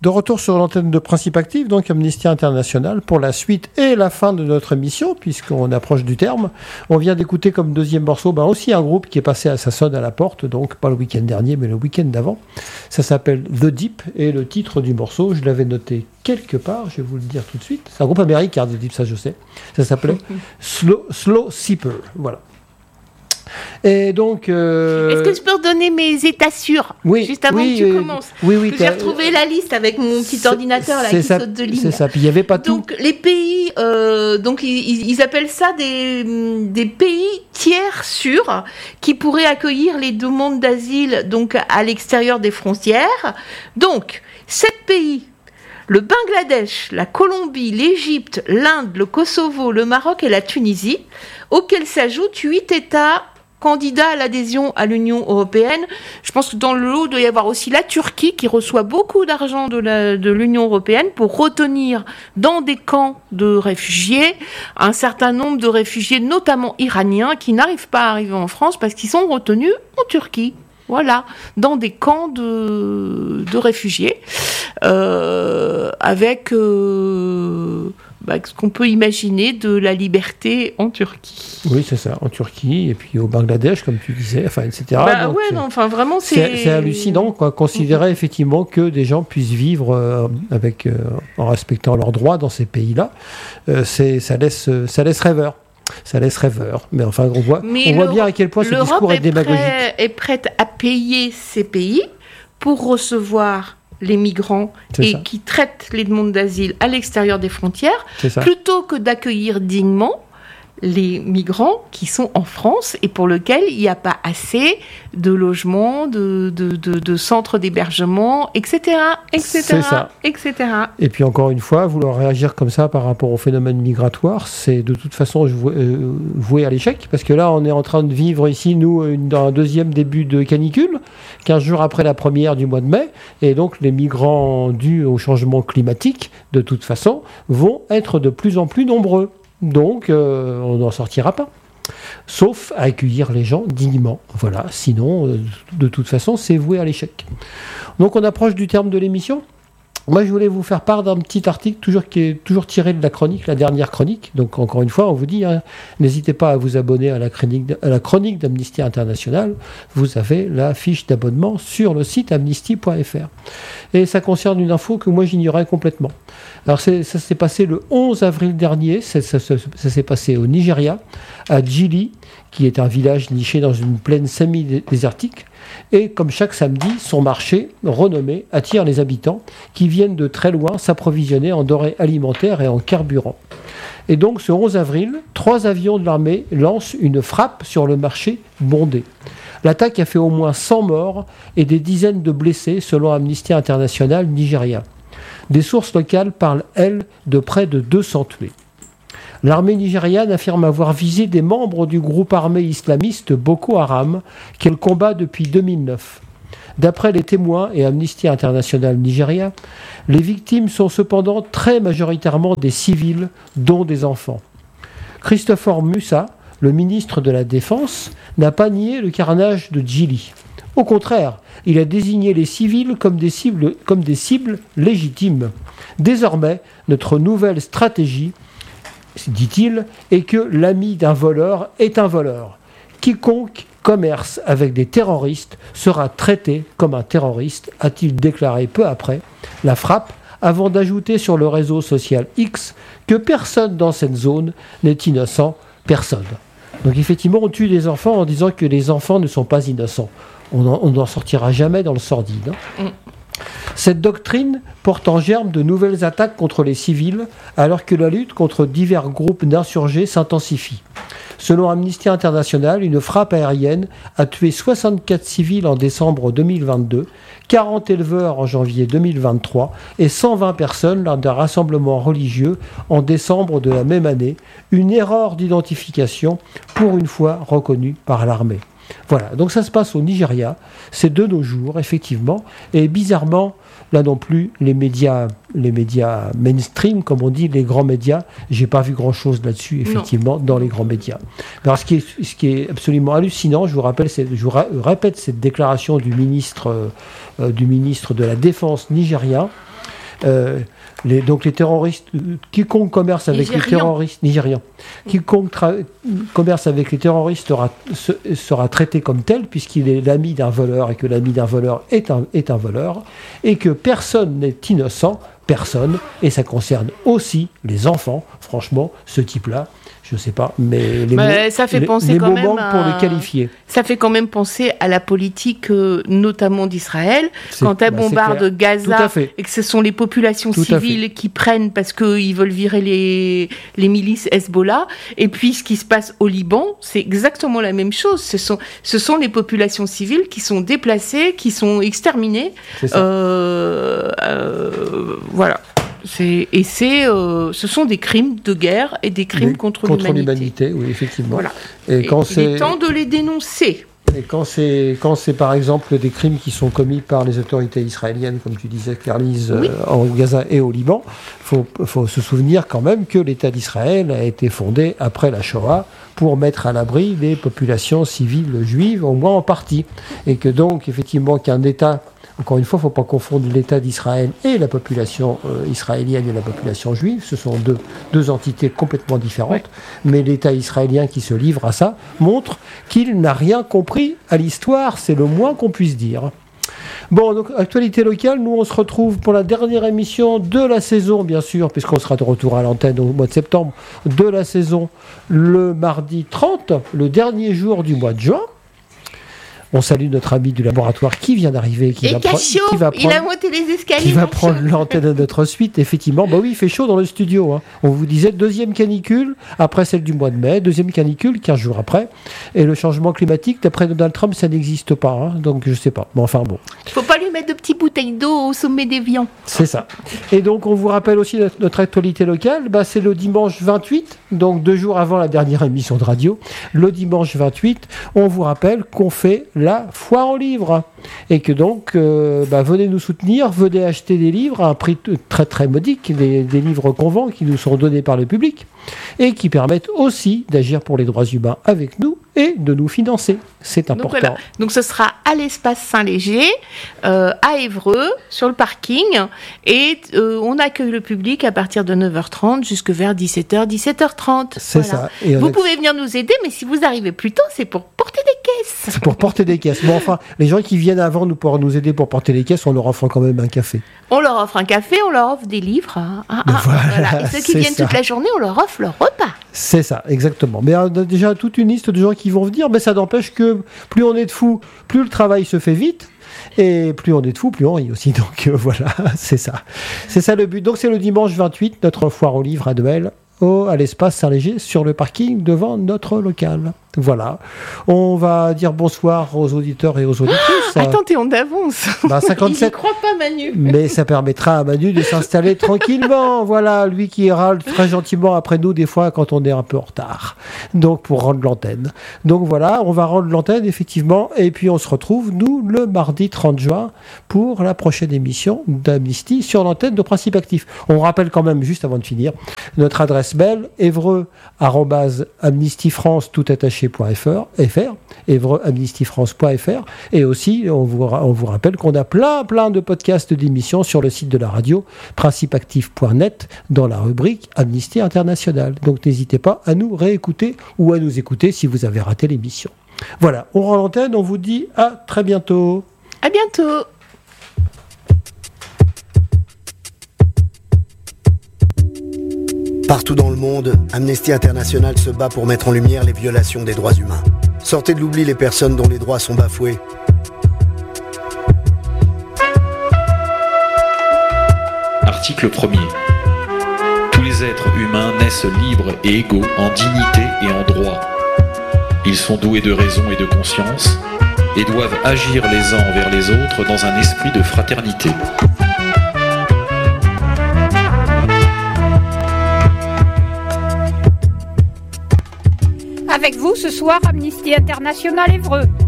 De retour sur l'antenne de Principe Actif, donc Amnesty International, pour la suite et la fin de notre émission, puisqu'on approche du terme. On vient d'écouter comme deuxième morceau aussi un groupe qui est passé à sa sonne à la porte, donc pas le week-end dernier, mais le week-end d'avant. Ça s'appelle The Deep, et le titre du morceau, je l'avais noté quelque part, je vais vous le dire tout de suite. C'est un groupe américain, The Deep, ça je sais. Ça s'appelait Slow Seeper, voilà. Et donc, est-ce que je peux redonner mes états sûrs juste avant que tu commences? Oui. J'ai retrouvé la liste avec mon petit ordinateur là, qui saute de ligne. C'est ça, puis il n'y avait pas tout. Donc les pays, donc ils appellent ça des pays tiers sûrs qui pourraient accueillir les demandes d'asile donc à l'extérieur des frontières. Donc 7 pays. Le Bangladesh, la Colombie, l'Égypte, l'Inde, le Kosovo, le Maroc et la Tunisie, auxquels s'ajoutent 8 États candidats à l'adhésion à l'Union européenne. Je pense que dans le lot, il doit y avoir aussi la Turquie qui reçoit beaucoup d'argent de l'Union européenne pour retenir dans des camps de réfugiés un certain nombre de réfugiés, notamment iraniens, qui n'arrivent pas à arriver en France parce qu'ils sont retenus en Turquie. Voilà, dans des camps de réfugiés, avec ce qu'on peut imaginer de la liberté en Turquie. Oui, c'est ça, en Turquie, et puis au Bangladesh, comme tu disais, etc. Donc, vraiment, c'est hallucinant, quoi, considérer effectivement que des gens puissent vivre en respectant leurs droits dans ces pays-là. Ça laisse rêveur. Ça laisse rêveur, mais enfin on voit bien à quel point ce discours est démagogique. L'Europe est prête à payer ces pays pour recevoir les migrants qui traitent les demandes d'asile à l'extérieur des frontières, plutôt que d'accueillir dignement les migrants qui sont en France et pour lesquels il n'y a pas assez de logements, de centres d'hébergement, etc. etc. Et puis encore une fois, vouloir réagir comme ça par rapport au phénomène migratoire, c'est de toute façon voué à l'échec, parce que là, on est en train de vivre ici, nous, un deuxième début de canicule, 15 jours après la première du mois de mai, et donc les migrants dus au changement climatique, de toute façon, vont être de plus en plus nombreux. Donc, on n'en sortira pas. Sauf à accueillir les gens dignement. Voilà. Sinon, de toute façon, c'est voué à l'échec. Donc, on approche du terme de l'émission. Moi, je voulais vous faire part d'un petit article qui est toujours tiré de la chronique, la dernière chronique. Donc, encore une fois, on vous dit, n'hésitez pas à vous abonner à la chronique d'Amnesty International. Vous avez la fiche d'abonnement sur le site amnesty.fr. Et ça concerne une info que moi, j'ignorais complètement. Alors, ça s'est passé le 11 avril dernier. Ça s'est passé au Nigeria, à Djili, qui est un village niché dans une plaine semi-désertique. Et comme chaque samedi, son marché renommé attire les habitants qui viennent de très loin s'approvisionner en denrées alimentaires et en carburant. Et donc ce 11 avril, 3 avions de l'armée lancent une frappe sur le marché bondé. L'attaque a fait au moins 100 morts et des dizaines de blessés selon Amnesty International Nigeria. Des sources locales parlent, elles, de près de 200 tués. L'armée nigériane affirme avoir visé des membres du groupe armé islamiste Boko Haram qu'elle combat depuis 2009. D'après les témoins et Amnesty International Nigeria, les victimes sont cependant très majoritairement des civils, dont des enfants. Christopher Musa, le ministre de la Défense, n'a pas nié le carnage de Djili. Au contraire, il a désigné les civils comme des cibles légitimes. Désormais, notre nouvelle stratégie, dit-il, est que l'ami d'un voleur est un voleur. Quiconque commerce avec des terroristes sera traité comme un terroriste, a-t-il déclaré peu après la frappe, avant d'ajouter sur le réseau social X que personne dans cette zone n'est innocent, personne. Donc effectivement, on tue des enfants en disant que les enfants ne sont pas innocents. On n'en sortira jamais dans le sordide. Cette doctrine porte en germe de nouvelles attaques contre les civils, alors que la lutte contre divers groupes d'insurgés s'intensifie. Selon Amnesty International, une frappe aérienne a tué 64 civils en décembre 2022, 40 éleveurs en janvier 2023 et 120 personnes lors d'un rassemblement religieux en décembre de la même année, une erreur d'identification pour une fois reconnue par l'armée. Voilà, donc ça se passe au Nigeria, c'est de nos jours, effectivement, et bizarrement, là non plus, les médias mainstream, comme on dit, les grands médias, j'ai pas vu grand-chose là-dessus, effectivement, dans les grands médias. Alors, ce qui est absolument hallucinant, je vous répète cette déclaration du ministre de la Défense nigérien, Donc les terroristes, quiconque commerce avec les terroristes nigérians, quiconque commerce avec les terroristes sera traité comme tel, puisqu'il est l'ami d'un voleur et que l'ami d'un voleur est un voleur, et que personne n'est innocent, personne, et ça concerne aussi les enfants. Franchement, ce type-là, je sais pas, mais ça fait penser quand même pour le qualifier. Ça fait quand même penser à la politique, notamment d'Israël, quand elle bombarde Gaza et que ce sont les populations civiles qui prennent parce qu'ils veulent virer les milices Hezbollah. Et puis ce qui se passe au Liban, c'est exactement la même chose. Ce sont les populations civiles qui sont déplacées, qui sont exterminées. Voilà. Ce sont des crimes de guerre et des crimes contre l'humanité. Oui, effectivement. Voilà. Il est temps de les dénoncer. Et quand c'est par exemple des crimes qui sont commis par les autorités israéliennes, comme tu disais, Claire-Lise, en Gaza et au Liban, faut se souvenir quand même que l'État d'Israël a été fondé après la Shoah pour mettre à l'abri les populations civiles juives, au moins en partie. Et que donc, effectivement, qu'un État... Encore une fois, il ne faut pas confondre l'État d'Israël et la population israélienne et la population juive. Ce sont deux entités complètement différentes. Ouais. Mais l'État israélien qui se livre à ça montre qu'il n'a rien compris à l'histoire. C'est le moins qu'on puisse dire. Bon, donc, actualité locale, nous on se retrouve pour la dernière émission de la saison, bien sûr, puisqu'on sera de retour à l'antenne au mois de septembre, de la saison, le mardi 30, le dernier jour du mois de juin. On salue notre ami du laboratoire qui vient d'arriver, il a monté les escaliers. Qui va prendre l'antenne de notre suite. Effectivement, bah oui, il fait chaud dans le studio. Hein. On vous disait deuxième canicule après celle du mois de mai, deuxième canicule 15 jours après. Et le changement climatique, d'après Donald Trump, ça n'existe pas. Hein. Donc je sais pas. Bon, enfin bon. Il faut pas lui mettre de petites bouteilles d'eau au sommet des viands. C'est ça. Et donc on vous rappelle aussi notre actualité locale. Bah, c'est le dimanche 28, donc 2 jours avant la dernière émission de radio. Le dimanche 28, on vous rappelle qu'on fait la foire aux livres et que donc venez nous soutenir, venez acheter des livres à un prix très très modique, des livres qu'on vend qui nous sont donnés par le public et qui permettent aussi d'agir pour les droits humains avec nous et de nous financer. C'est important. Donc, voilà. Donc ce sera à l'espace Saint-Léger, à Évreux, sur le parking, et on accueille le public à partir de 9h30 jusque vers 17h30. C'est ça. Et vous pouvez venir nous aider, mais si vous arrivez plus tôt, c'est pour porter des caisses. C'est pour porter des caisses. Bon, enfin, les gens qui viennent avant pour nous aider pour porter les caisses, on leur offre quand même un café. On leur offre un café, on leur offre des livres. Voilà. Et ceux qui viennent toute la journée, on leur offre leur repas. C'est ça, exactement. Mais on a déjà toute une liste de gens qui vont venir, mais ça n'empêche que plus on est de fous, plus le travail se fait vite. Et plus on est de fous, plus on rit aussi. Donc voilà, c'est ça. C'est ça le but. Donc c'est le dimanche 28, notre foire aux livres à Noël, à l'espace Saint-Léger, sur le parking devant notre local. Voilà. On va dire bonsoir aux auditeurs et aux auditrices. Attends, t'es en avance. 57. Je ne crois pas, Manu. Mais ça permettra à Manu de s'installer tranquillement. Voilà, lui qui râle très gentiment après nous, des fois, quand on est un peu en retard. Donc, pour rendre l'antenne. Donc, voilà, on va rendre l'antenne, effectivement. Et puis, on se retrouve, nous, le mardi 30 juin, pour la prochaine émission d'Amnesty sur l'antenne de Principe Actif. On rappelle quand même, juste avant de finir, notre adresse mail, évreux@amnestyfrance, tout attaché, évreux-amnestyfrance.fr, et aussi on vous rappelle qu'on a plein de podcasts d'émissions sur le site de la radio principeactif.net dans la rubrique Amnesty International. Donc n'hésitez pas à nous réécouter ou à nous écouter si vous avez raté l'émission. Voilà, on rend l'antenne, on vous dit à très bientôt. À bientôt. Partout dans le monde, Amnesty International se bat pour mettre en lumière les violations des droits humains. Sortez de l'oubli les personnes dont les droits sont bafoués. Article 1er. Tous les êtres humains naissent libres et égaux en dignité et en droit. Ils sont doués de raison et de conscience et doivent agir les uns envers les autres dans un esprit de fraternité. Avec vous ce soir, Amnesty International Évreux.